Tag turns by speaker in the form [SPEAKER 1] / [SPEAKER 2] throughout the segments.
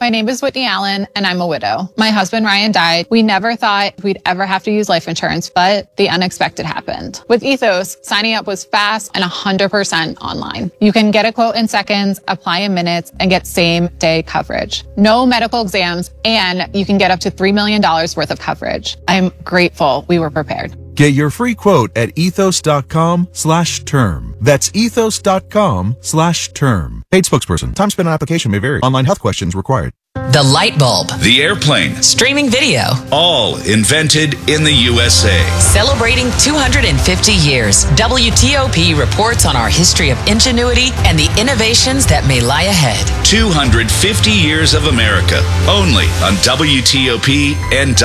[SPEAKER 1] My name is Whitney Allen, and I'm a widow. My husband, Ryan, died. We never thought we'd ever have to use life insurance, but the unexpected happened. With Ethos, signing up was fast and 100% online. You can get a quote in seconds, apply in minutes, and get same-day coverage. No medical exams, and you can get up to $3 million worth of coverage. I'm grateful we were prepared.
[SPEAKER 2] Get your free quote at ethos.com/term. That's ethos.com/term. Paid spokesperson. Time spent on application may vary. Online health questions required.
[SPEAKER 3] The light bulb.
[SPEAKER 4] The airplane.
[SPEAKER 3] Streaming video.
[SPEAKER 4] All invented in the USA.
[SPEAKER 3] Celebrating 250 years, WTOP reports on our history of ingenuity and the innovations that may lie ahead.
[SPEAKER 4] 250 years of America. Only on WTOP and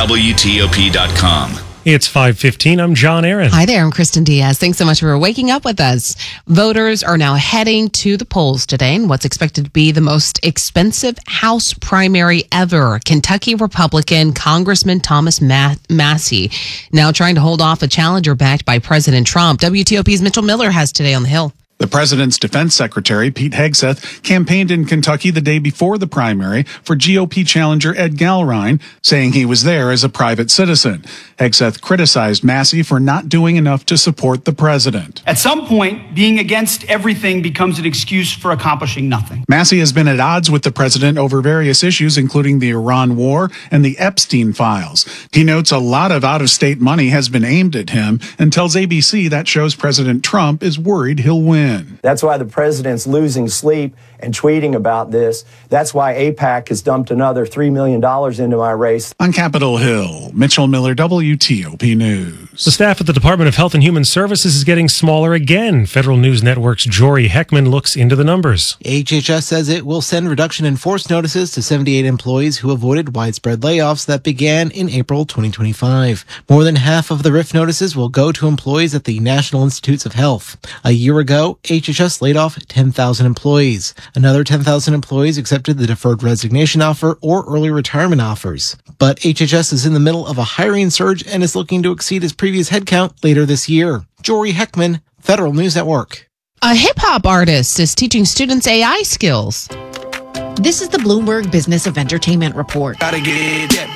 [SPEAKER 4] WTOP.com.
[SPEAKER 5] It's 5:15. I'm John Aaron.
[SPEAKER 6] Hi there. I'm Kristen Diaz. Thanks so much for waking up with us. Voters are now heading to the polls today in what's expected to be the most expensive House primary ever. Kentucky Republican Congressman Thomas Massie now trying to hold off a challenger backed by President Trump. WTOP's Mitchell Miller has Today on the Hill.
[SPEAKER 7] The president's defense secretary, Pete Hegseth, campaigned in Kentucky the day before the primary for GOP challenger Ed Gallerine, saying he was there as a private citizen. Hegseth criticized Massie for not doing enough to support the president.
[SPEAKER 8] At some point, being against everything becomes an excuse for accomplishing nothing.
[SPEAKER 7] Massie has been at odds with the president over various issues, including the Iran war and the Epstein files. He notes a lot of out-of-state money has been aimed at him and tells ABC that shows President Trump is worried he'll win.
[SPEAKER 9] That's why the president's losing sleep and tweeting about this. That's why AIPAC has dumped another $3 million into my race.
[SPEAKER 7] On Capitol Hill, Mitchell Miller, WTOP News.
[SPEAKER 5] The staff at the Department of Health and Human Services is getting smaller again. Federal News Network's Jory Heckman looks into the numbers.
[SPEAKER 10] HHS says it will send reduction in force notices to 78 employees who avoided widespread layoffs that began in April 2025. More than half of the RIF notices will go to employees at the National Institutes of Health. A year ago, HHS laid off 10,000 employees. Another 10,000 employees accepted the deferred resignation offer or early retirement offers. But HHS is in the middle of a hiring surge and is looking to exceed its previous headcount later this year. Jory Heckman, Federal News Network.
[SPEAKER 6] A hip-hop artist is teaching students AI skills.
[SPEAKER 11] This is the Bloomberg Business of Entertainment Report.
[SPEAKER 12] Gotta get it, yep.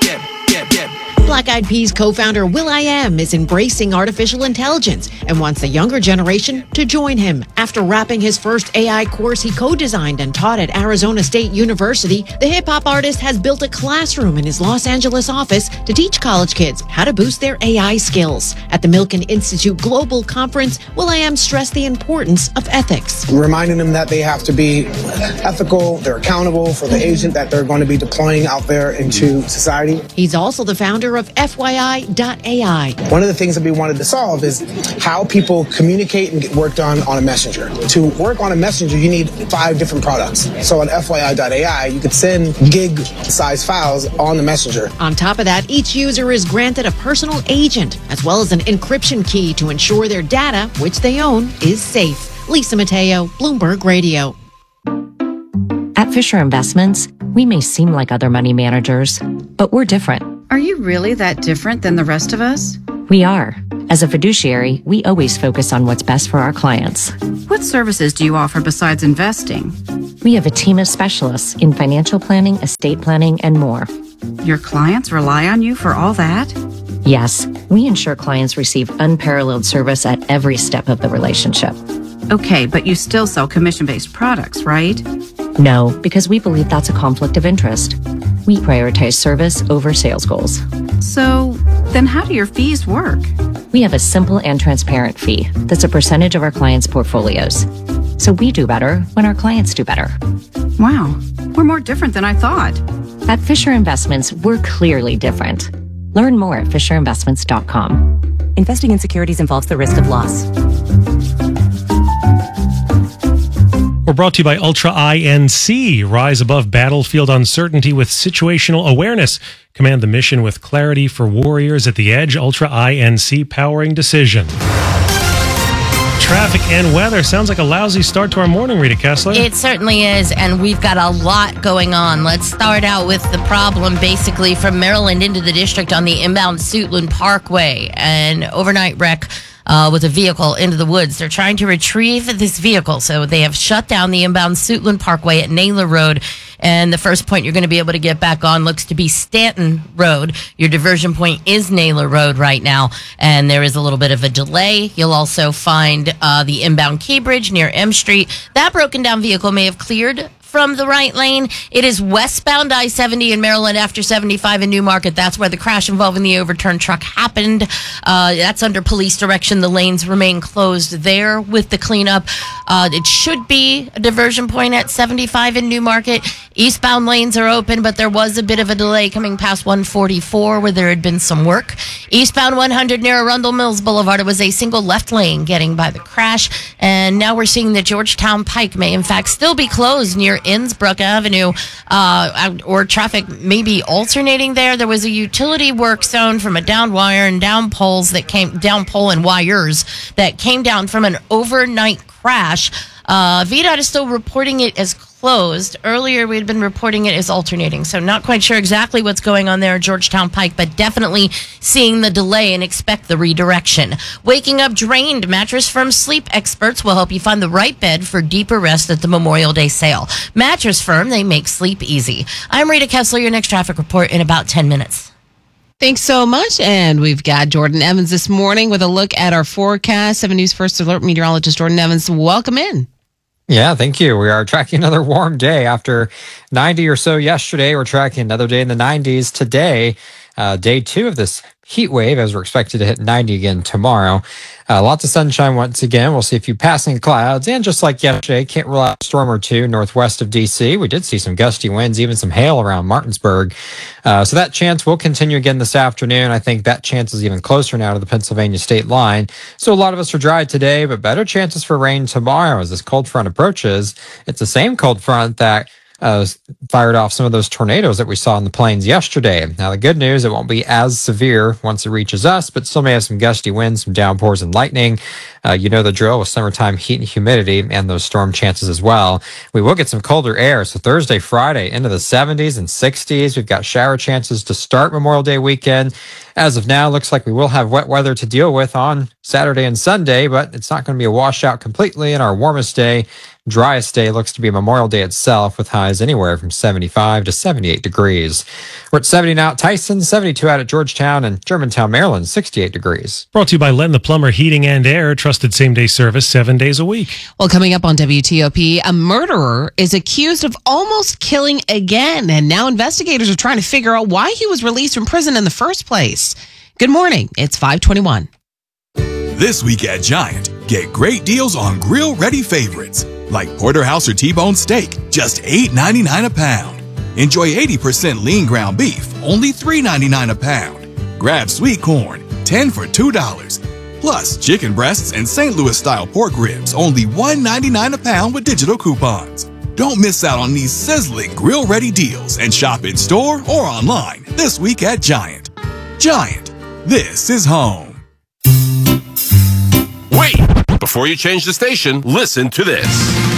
[SPEAKER 11] Black Eyed Peas co-founder will.i.am is embracing artificial intelligence and wants the younger generation to join him. After wrapping his first AI course he co-designed and taught at Arizona State University, the hip-hop artist has built a classroom in his Los Angeles office to teach college kids how to boost their AI skills. At the Milken Institute Global Conference, will.i.am stressed the importance of ethics.
[SPEAKER 13] Reminding them that they have to be ethical, they're accountable for the agent that they're going to be deploying out there into society.
[SPEAKER 11] He's also the founder of FYI.ai.
[SPEAKER 13] One of the things that we wanted to solve is how people communicate and get work done on a messenger. To work on a messenger, you need 5 different products. So on FYI.ai, you could send gig-sized files on the messenger.
[SPEAKER 11] On top of that, each user is granted a personal agent, as well as an encryption key to ensure their data, which they own, is safe. Lisa Mateo, Bloomberg Radio.
[SPEAKER 14] At Fisher Investments, we may seem like other money managers, but we're different.
[SPEAKER 15] Are you really that different than the rest of us?
[SPEAKER 14] We are. As a fiduciary, we always focus on what's best for our clients.
[SPEAKER 15] What services do you offer besides investing?
[SPEAKER 14] We have a team of specialists in financial planning, estate planning, and more.
[SPEAKER 15] Your clients rely on you for all that?
[SPEAKER 14] Yes, we ensure clients receive unparalleled service at every step of the relationship.
[SPEAKER 15] Okay, but you still sell commission-based products, right?
[SPEAKER 14] No, because we believe that's a conflict of interest. We prioritize service over sales goals.
[SPEAKER 15] So, then how do your fees work?
[SPEAKER 14] We have a simple and transparent fee that's a percentage of our clients' portfolios. So we do better when our clients do better.
[SPEAKER 15] Wow, we're more different than I thought.
[SPEAKER 14] At Fisher Investments, we're clearly different. Learn more at FisherInvestments.com.
[SPEAKER 16] Investing in securities involves the risk of loss.
[SPEAKER 5] We're brought to you by Ultra INC. Rise above battlefield uncertainty with situational awareness. Command the mission with clarity for warriors at the edge. Ultra INC powering decision. Traffic and weather. Sounds like a lousy start to our morning, Rita Kessler.
[SPEAKER 17] It certainly is, and we've got a lot going on. Let's start out with the problem basically from Maryland into the district on the inbound Suitland Parkway. An overnight wreck with a vehicle into the woods. They're trying to retrieve this vehicle, so they have shut down the inbound Suitland Parkway at Naylor Road And the first point you're going to be able to get back on looks to be Stanton Road. Your diversion point is Naylor Road right now, and there is a little bit of a delay. You'll also find the inbound Key Bridge near M Street. That broken down vehicle may have cleared from the right lane. It is westbound I-70 in Maryland after 75 in Newmarket. That's where the crash involving the overturned truck happened. That's under police direction. The lanes remain closed there with the cleanup. It should be a diversion point at 75 in Newmarket. Eastbound lanes are open, but there was a bit of a delay coming past 144 where there had been some work. Eastbound 100 near Arundel Mills Boulevard, it was a single left lane getting by the crash. And now we're seeing that Georgetown Pike may in fact still be closed near Innsbrook Avenue, or traffic may be alternating there. There was a utility work zone from a down wire and down pole and wires that came down from an overnight crash. VDOT is still reporting it as closed. Earlier, we had been reporting it as alternating, so not quite sure exactly what's going on there at Georgetown Pike, but definitely seeing the delay and expect the redirection. Waking up drained, Mattress Firm sleep experts will help you find the right bed for deeper rest at the Memorial Day sale. Mattress Firm, they make sleep easy. I'm Rita Kessler, your next traffic report in about 10 minutes.
[SPEAKER 6] Thanks so much. And we've got Jordan Evans this morning with a look at our forecast. 7 News First Alert meteorologist Jordan Evans, welcome in.
[SPEAKER 12] Yeah, thank you. We are tracking another warm day. After 90 or so yesterday, we're tracking another day in the 90s today. Day 2 of this heat wave, as we're expected to hit 90 again tomorrow. Lots of sunshine once again. We'll see a few passing clouds. And just like yesterday, can't rule out a storm or two northwest of D.C. We did see some gusty winds, even some hail around Martinsburg. So that chance will continue again this afternoon. I think that chance is even closer now to the Pennsylvania state line. So a lot of us are dry today, but better chances for rain tomorrow as this cold front approaches. It's the same cold front that fired off some of those tornadoes that we saw in the plains yesterday. Now, the good news, it won't be as severe once it reaches us, but still may have some gusty winds, some downpours and lightning. You know the drill with summertime heat and humidity and those storm chances as well. We will get some colder air. So Thursday, Friday, into the 70s and 60s. We've got shower chances to start Memorial Day weekend. As of now, looks like we will have wet weather to deal with on Saturday and Sunday, but it's not going to be a washout completely. And our warmest day, driest day, looks to be Memorial Day itself, with highs anywhere from 75 to 78 degrees. We're at 70 now at Tyson, 72 out at Georgetown, and Germantown, Maryland, 68 degrees.
[SPEAKER 5] Brought to you by Len the Plumber Heating and Air, trusted same-day service 7 days a week.
[SPEAKER 6] Well, coming up on WTOP, a murderer is accused of almost killing again, and now investigators are trying to figure out why he was released from prison in the first place. Good morning. It's 5:21.
[SPEAKER 18] This week at Giant, get great deals on grill-ready favorites like porterhouse or T-bone steak, just $8.99 a pound. Enjoy 80% lean ground beef, only $3.99 a pound. Grab sweet corn, 10 for $2. Plus, chicken breasts and St. Louis-style pork ribs, only $1.99 a pound with digital coupons. Don't miss out on these sizzling grill-ready deals and shop in store or online this week at Giant. Giant, this is home.
[SPEAKER 19] Wait! Before you change the station, listen to this.